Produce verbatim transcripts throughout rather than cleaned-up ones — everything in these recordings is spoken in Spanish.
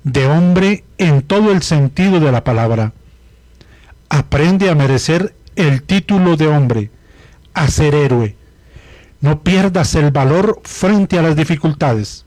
de hombre en todo el sentido de la palabra. Aprende a merecer el título de hombre, a ser héroe. No pierdas el valor frente a las dificultades.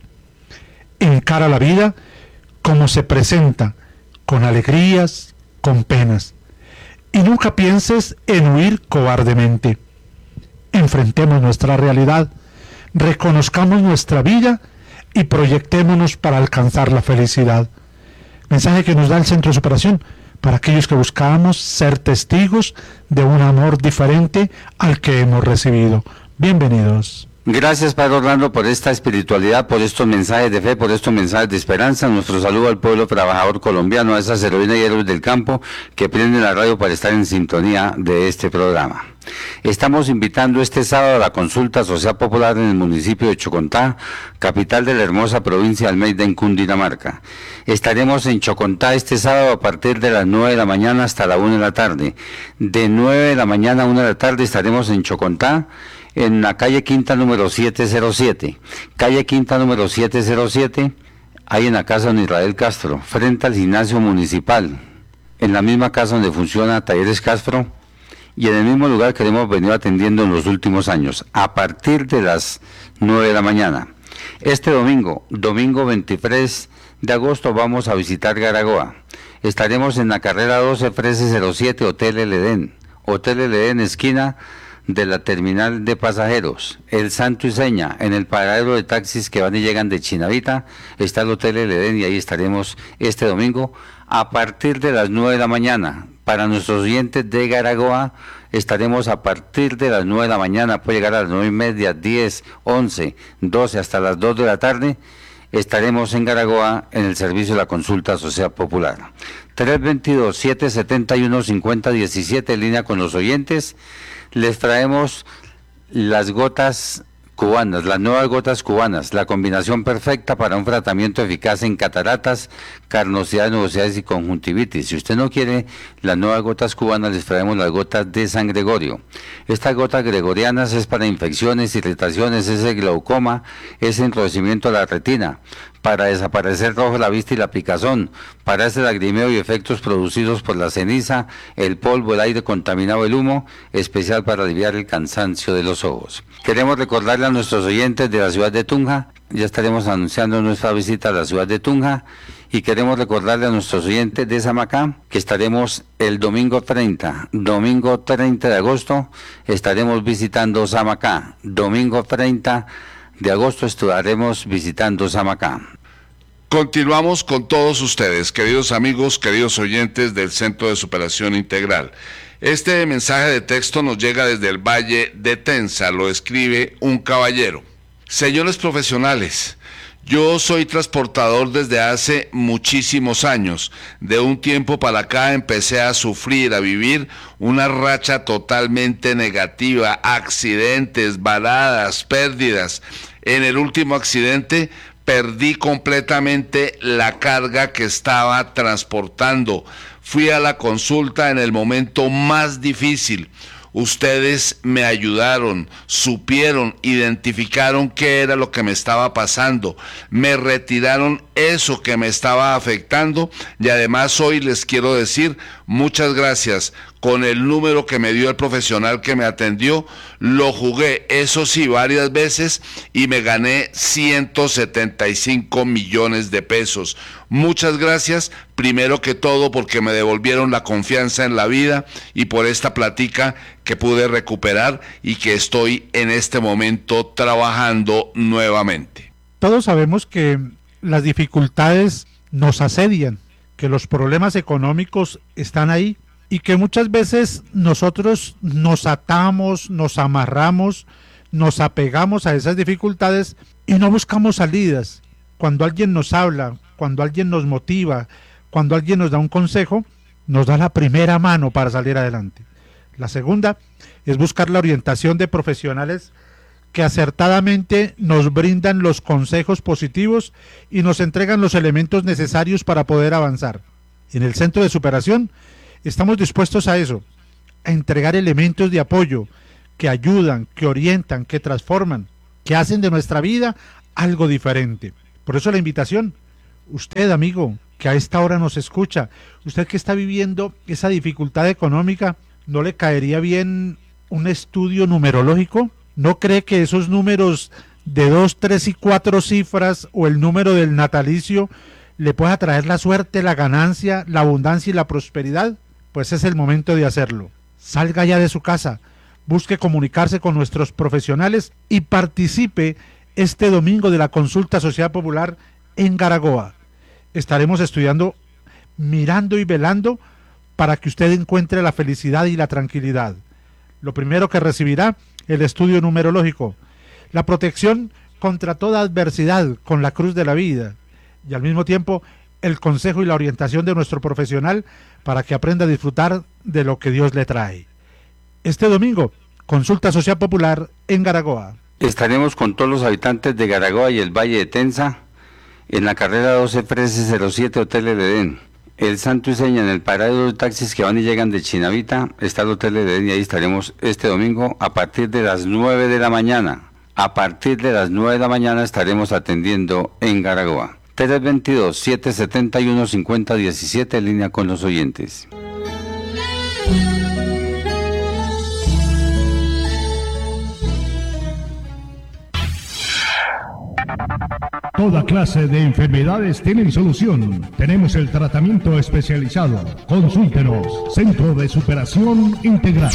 Encara la vida como se presenta, con alegrías, con penas. Y nunca pienses en huir cobardemente. Enfrentemos nuestra realidad, reconozcamos nuestra vida y proyectémonos para alcanzar la felicidad. Mensaje que nos da el Centro de Superación para aquellos que buscamos ser testigos de un amor diferente al que hemos recibido. Bienvenidos. Gracias, Padre Orlando, por esta espiritualidad, por estos mensajes de fe, por estos mensajes de esperanza. Nuestro saludo al pueblo trabajador colombiano, a esas heroínas y héroes del campo que prenden la radio para estar en sintonía de este programa. Estamos invitando este sábado a la consulta social popular en el municipio de Chocontá, capital de la hermosa provincia de Almeida, en Cundinamarca. Estaremos en Chocontá este sábado a partir de las nueve de la mañana hasta la una de la tarde. De nueve de la mañana a una de la tarde estaremos en Chocontá, en la calle Quinta número setecientos siete, calle Quinta número setecientos siete, ahí en la casa de Israel Castro, frente al gimnasio municipal, en la misma casa donde funciona Talleres Castro, y en el mismo lugar que hemos venido atendiendo en los últimos años, a partir de las nueve de la mañana. Este domingo, domingo veintitrés de agosto, vamos a visitar Garagoa. Estaremos en la carrera doce, Frese cero siete, Hotel El Edén, Hotel El Edén, esquina de la terminal de pasajeros, El Santo y Seña, en el paradero de taxis que van y llegan de Chinavita, está el Hotel El Edén y ahí estaremos este domingo a partir de las nueve de la mañana. Para nuestros oyentes de Garagoa, estaremos a partir de las nueve de la mañana, puede llegar a las nueve y media, diez, once, doce, hasta las dos de la tarde, estaremos en Garagoa en el servicio de la consulta social popular. tres dos dos, siete siete uno, cinco cero uno siete, en línea con los oyentes. Les traemos las gotas cubanas, las nuevas gotas cubanas, la combinación perfecta para un tratamiento eficaz en cataratas, carnosidades, nubosidades y conjuntivitis. Si usted no quiere las nuevas gotas cubanas, les traemos las gotas de San Gregorio. Estas gotas gregorianas es para infecciones, irritaciones, es el glaucoma, es enrojecimiento de la retina, para desaparecer rojo la vista y la picazón, para ese lagrimeo y efectos producidos por la ceniza, el polvo, el aire contaminado, el humo, especial para aliviar el cansancio de los ojos. Queremos recordarle a nuestros oyentes de la ciudad de Tunja, ya estaremos anunciando nuestra visita a la ciudad de Tunja, y queremos recordarle a nuestros oyentes de Samacá que estaremos el domingo treinta, domingo treinta de agosto, estaremos visitando Samacá, domingo treinta de agosto estaremos visitando Samacá. Continuamos con todos ustedes, queridos amigos, queridos oyentes del Centro de Superación Integral. Este mensaje de texto nos llega desde el Valle de Tensa, lo escribe un caballero. Señores profesionales, yo soy transportador desde hace muchísimos años. De un tiempo para acá empecé a sufrir, a vivir una racha totalmente negativa, accidentes, baladas, pérdidas. En el último accidente perdí completamente la carga que estaba transportando. Fui a la consulta en el momento más difícil. Ustedes me ayudaron, supieron, identificaron qué era lo que me estaba pasando, me retiraron eso que me estaba afectando y además hoy les quiero decir muchas gracias. Con el número que me dio el profesional que me atendió, lo jugué, eso sí, varias veces y me gané ciento setenta y cinco millones de pesos. Muchas gracias, primero que todo porque me devolvieron la confianza en la vida y por esta plática que pude recuperar y que estoy en este momento trabajando nuevamente. Todos sabemos que las dificultades nos asedian, que los problemas económicos están ahí y que muchas veces nosotros nos atamos, nos amarramos, nos apegamos a esas dificultades y no buscamos salidas. Cuando alguien nos habla, cuando alguien nos motiva, cuando alguien nos da un consejo, nos da la primera mano para salir adelante. La segunda es buscar la orientación de profesionales que acertadamente nos brindan los consejos positivos y nos entregan los elementos necesarios para poder avanzar. En el Centro de Superación estamos dispuestos a eso, a entregar elementos de apoyo que ayudan, que orientan, que transforman, que hacen de nuestra vida algo diferente. Por eso la invitación, usted amigo, que a esta hora nos escucha, usted que está viviendo esa dificultad económica, ¿no le caería bien un estudio numerológico? ¿No cree que esos números de dos, tres y cuatro cifras o el número del natalicio le pueda traer la suerte, la ganancia, la abundancia y la prosperidad? Pues es el momento de hacerlo. Salga ya de su casa, busque comunicarse con nuestros profesionales y participe este domingo de la Consulta Social Popular en Garagoa. Estaremos estudiando, mirando y velando para que usted encuentre la felicidad y la tranquilidad. Lo primero que recibirá, el estudio numerológico, la protección contra toda adversidad con la cruz de la vida y al mismo tiempo el consejo y la orientación de nuestro profesional para que aprenda a disfrutar de lo que Dios le trae. Este domingo, Consulta Social Popular en Garagoa. Estaremos con todos los habitantes de Garagoa y el Valle de Tenza en la carrera doce trece cero siete Hotel El Edén. El Santo y Seña, en el paradero de taxis que van y llegan de Chinavita, está el Hotel El Edén y ahí estaremos este domingo a partir de las nueve de la mañana. A partir de las nueve de la mañana estaremos atendiendo en Garagoa. tres dos dos, siete siete uno, cinco cero uno siete, en línea con los oyentes. Toda clase de enfermedades tienen solución. Tenemos el tratamiento especializado. Consúltenos. Centro de Superación Integral.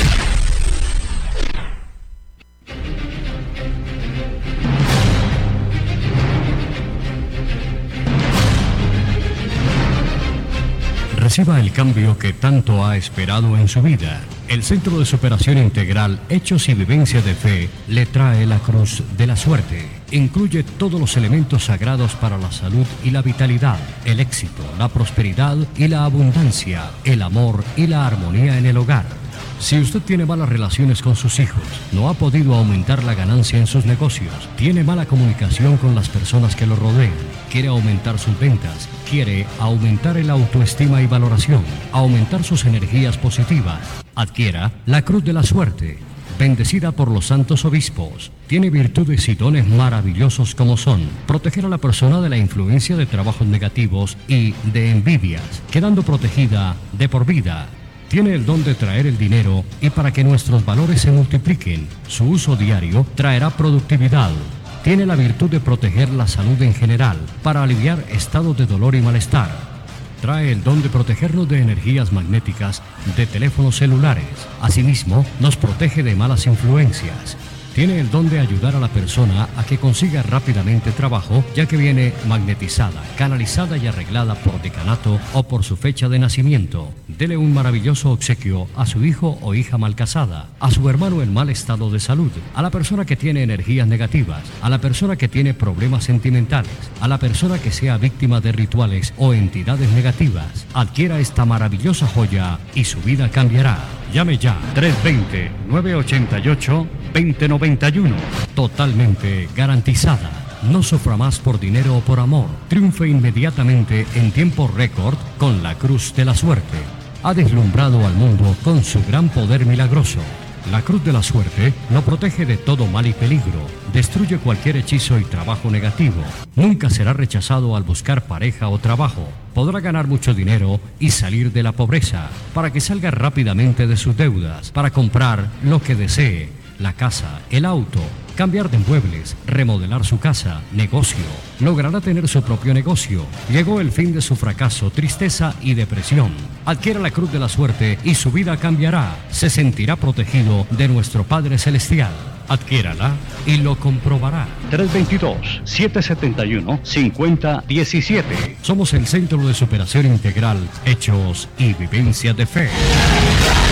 Reciba el cambio que tanto ha esperado en su vida. El Centro de Superación Integral, Hechos y Vivencia de Fe, le trae la Cruz de la Suerte. Incluye todos los elementos sagrados para la salud y la vitalidad, el éxito, la prosperidad y la abundancia, el amor y la armonía en el hogar. Si usted tiene malas relaciones con sus hijos, no ha podido aumentar la ganancia en sus negocios, tiene mala comunicación con las personas que lo rodean, quiere aumentar sus ventas, quiere aumentar el autoestima y valoración, aumentar sus energías positivas, adquiera la Cruz de la Suerte, bendecida por los santos obispos. Tiene virtudes y dones maravillosos como son proteger a la persona de la influencia de trabajos negativos y de envidias, quedando protegida de por vida. Tiene el don de traer el dinero y para que nuestros valores se multipliquen, su uso diario traerá productividad. Tiene la virtud de proteger la salud en general, para aliviar estados de dolor y malestar. Trae el don de protegernos de energías magnéticas de teléfonos celulares. Asimismo, nos protege de malas influencias. Tiene el don de ayudar a la persona a que consiga rápidamente trabajo, ya que viene magnetizada, canalizada y arreglada por decanato o por su fecha de nacimiento. Dele un maravilloso obsequio a su hijo o hija mal casada, a su hermano en mal estado de salud, a la persona que tiene energías negativas, a la persona que tiene problemas sentimentales, a la persona que sea víctima de rituales o entidades negativas. Adquiera esta maravillosa joya y su vida cambiará. Llame ya, tres dos cero, nueve ocho ocho, dos cero nueve uno. Totalmente garantizada. No sufra más por dinero o por amor. Triunfe inmediatamente en tiempo récord con la Cruz de la Suerte. Ha deslumbrado al mundo con su gran poder milagroso. La Cruz de la Suerte lo protege de todo mal y peligro, destruye cualquier hechizo y trabajo negativo, nunca será rechazado al buscar pareja o trabajo, podrá ganar mucho dinero y salir de la pobreza, para que salga rápidamente de sus deudas, para comprar lo que desee, la casa, el auto, cambiar de muebles, remodelar su casa, negocio, logrará tener su propio negocio. Llegó el fin de su fracaso, tristeza y depresión. Adquiera la Cruz de la Suerte y su vida cambiará. Se sentirá protegido de nuestro Padre Celestial. Adquiérala y lo comprobará. tres dos dos, siete siete uno, cinco cero uno siete. Somos el Centro de Superación Integral, Hechos y Vivencia de Fe.